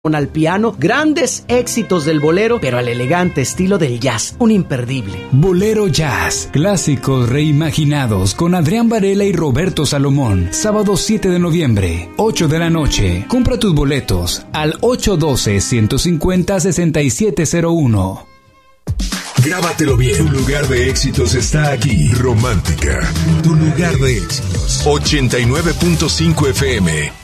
al piano, grandes éxitos del bolero, pero al elegante estilo del jazz, un imperdible. Bolero Jazz, clásicos reimaginados con Adrián Varela y Roberto Salomón, sábado 7 de noviembre, 8 de la noche. Compra tus boletos al 812-150-6701. Grábatelo bien. Tu lugar de éxitos está aquí. Romántica. Tu lugar de éxitos. 89.5 FM.